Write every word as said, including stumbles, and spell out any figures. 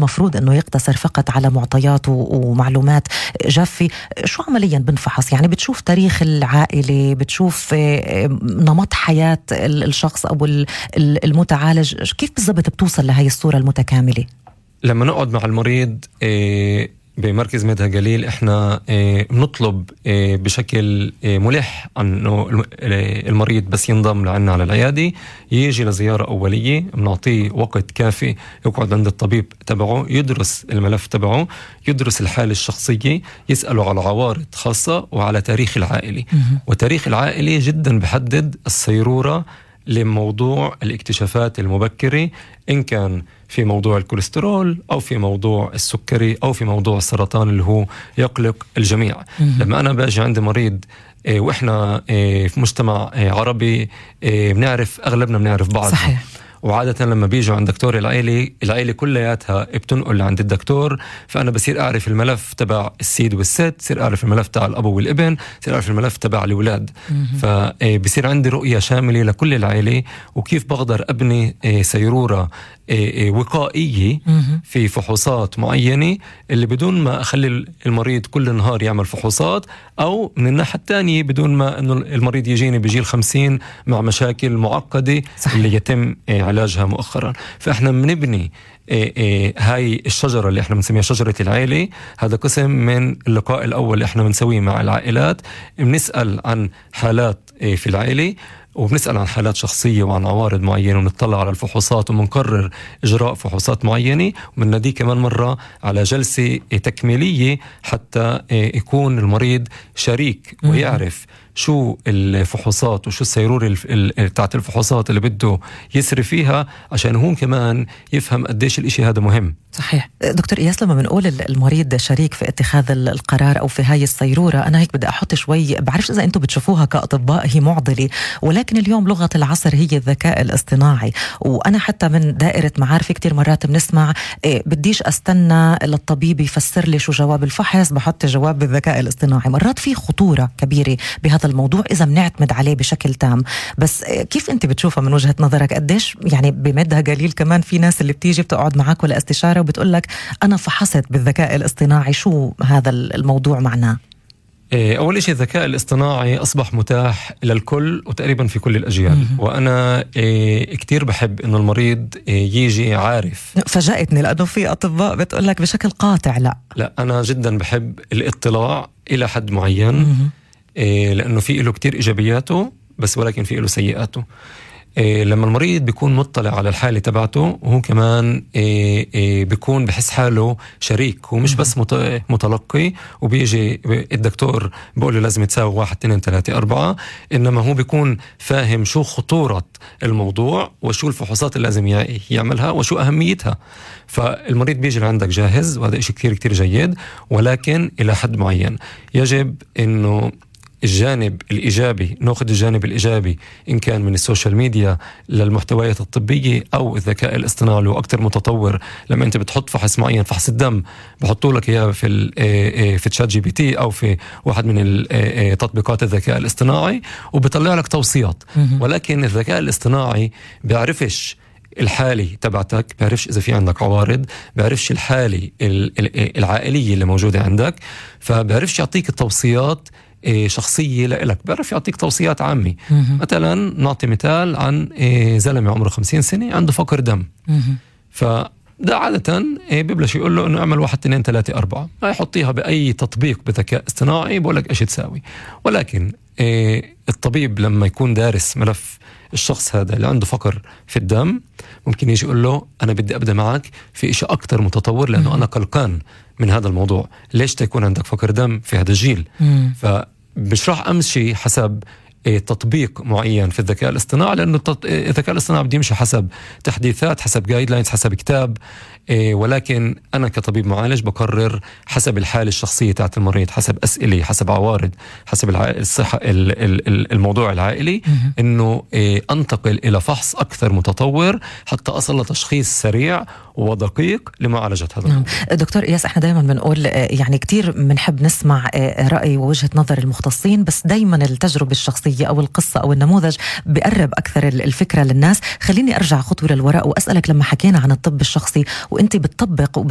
مفروض أنه يقتصر فقط على معطيات ومعلومات جافة. شو عمليا بنفحص؟ يعني بتشوف تاريخ العائلة، بتشوف نمط حياة الشخص أو المتعالج، كيف بالضبط بتوصل لهاي الصورة المتكاملة؟ لما نقعد مع المريض بمركز مدها قليل احنا بنطلب بشكل ملح انه المريض بس ينضم لعنا على العيادة يجي لزيارة أولية، بنعطيه وقت كافي يقعد عند الطبيب تبعه، يدرس الملف تبعه، يدرس الحالة الشخصية، يسأله على عوارض خاصة وعلى تاريخ العائلي. وتاريخ العائلي جدا بحدد الصيرورة لموضوع الاكتشافات المبكرة، إن كان في موضوع الكوليسترول أو في موضوع السكري أو في موضوع السرطان اللي هو يقلق الجميع. لما أنا باجي عندي مريض إيه وإحنا إيه في مجتمع إيه عربي إيه بنعرف أغلبنا بنعرف بعض. صحيح. وعادة لما بيجوا عند دكتور العائلة العائلة كلياتها بتنقل عند الدكتور، فأنا بصير أعرف الملف تبع السيد والست، بصير أعرف الملف تبع الأب والابن، بصير أعرف الملف تبع الأولاد. فبصير عندي رؤية شاملة لكل العائلة وكيف بقدر أبني سيرورة وقائية في فحوصات معينة اللي بدون ما أخلي المريض كل نهار يعمل فحوصات، أو من الناحية الثانية بدون ما أنه المريض يجيني بجيل خمسين مع مشاكل معقدة. صحيح. اللي يتم علاجها مؤخرا. فإحنا بنبني إيه إيه هاي الشجرة اللي احنا بنسميها شجرة العائلة. هذا قسم من اللقاء الأول اللي احنا بنسويه مع العائلات، بنسأل عن حالات إيه في العائلة، وبنسأل عن حالات شخصية وعن عوارض معينة، ونطلع على الفحوصات ومنقرر إجراء فحوصات معينة، ومنادي كمان مرة على جلسة تكميلية حتى يكون المريض شريك ويعرف شو الفحوصات وشو السيرور بتاعت الفحوصات اللي بده يسري فيها، عشان هون كمان يفهم قديش الاشي هذا مهم. صحيح. دكتور إياس، لما بنقول المريض شريك في اتخاذ القرار أو في هاي السيرورة، أنا هيك بدي أحط شوي، بعرفش إذا أنتم بتشوفوها كأطباء هي معضلة، ولكن اليوم لغة العصر هي الذكاء الاصطناعي. وأنا حتى من دائرة معارفي كتير مرات بنسمع إيه بديش أستنى للطبيب يفسر لي شو جواب الفحص، بحط جواب بالذكاء الاصطناعي. مرات في خطورة كبيرة بهذا الموضوع إذا بنعتمد عليه بشكل تام. بس كيف أنت بتشوفها من وجهة نظرك؟ قديش يعني بمدها قليل كمان في ناس اللي بتيجي بتقعد معك ولا استشارة وبتقول لك أنا فحصت بالذكاء الاصطناعي، شو هذا الموضوع معناه؟ أول شيء الذكاء الاصطناعي أصبح متاح للكل وتقريبا في كل الأجيال. م- وأنا كتير بحب إنه المريض يجي عارف. فاجأتني لأنه في أطباء بتقول لك بشكل قاطع لا. لا، أنا جدا بحب الاطلاع إلى حد معين. م- لأنه في له كتير إيجابياته بس ولكن في له سيئاته. إيه لما المريض بيكون مطلع على الحالة تبعته، وهو كمان إيه إيه بيكون بحس حاله شريك، هو مش بس متلقي وبيجي الدكتور بيقول له لازم تساوي واحد اثنين ثلاثة أربعة، إنما هو بيكون فاهم شو خطورة الموضوع وشو الفحوصات اللي لازم يعملها وشو أهميتها. فالمريض بيجي لعندك جاهز، وهذا إشي كتير كتير جيد، ولكن إلى حد معين يجب إنه الجانب الإيجابي نأخذ الجانب الإيجابي، إن كان من السوشيال ميديا للمحتويات الطبية أو الذكاء الاصطناعي اللي هو أكتر متطور. لما أنت بتحط فحص معين، فحص الدم، بحطوا لك إياه في في تشات جي بي تي أو في واحد من تطبيقات الذكاء الاصطناعي وبيطلع لك توصيات. ولكن الذكاء الاصطناعي بيعرفش الحالة تبعتك، بيعرفش إذا في عندك عوارض، بيعرفش الحالة العائلية اللي موجودة عندك، فبيعرفش يعطيك التوصيات شخصية لإلك، بيعرف يعطيك توصيات عامة. مثلا نعطي مثال عن زلمة عمره خمسين سنة عنده فقر دم، فده عادة بيبلش يقول له إنه اعمل واحد اثنين ثلاثة أربعة، يحطيها بأي تطبيق بذكاء اصطناعي بقول لك إيش تساوي. ولكن الطبيب لما يكون دارس ملف الشخص هذا اللي عنده فقر في الدم، ممكن يجي يقول له أنا بدي أبدأ معك في إشي أكتر متطور، لأنه أنا قلقان من هذا الموضوع. ليش تكون عندك فقر دم في هذا الجيل؟ فمش راح أمشي حسب تطبيق معين في الذكاء الاصطناعي، لأنه الذكاء الاصطناعي بدي يمشي حسب تحديثات، حسب جايد لاينز، حسب كتاب. ولكن أنا كطبيب معالج بقرر حسب الحالة الشخصية تاعت المريض، حسب أسئلة، حسب عوارض، حسب الصحة الموضوع العائلي، إنه أنتقل إلى فحص أكثر متطور حتى أصل لتشخيص سريع ودقيق لمعالجة هذا. نعم. دكتور إياس، احنا دايما بنقول يعني كتير بنحب نسمع رأي ووجهة نظر المختصين، بس دايما التجربة الشخصية أو القصة أو النموذج بيقرب أكثر الفكرة للناس. خليني أرجع خطوة للوراء وأسألك، لما حكينا عن الطب الشخصي وأنت بتطبق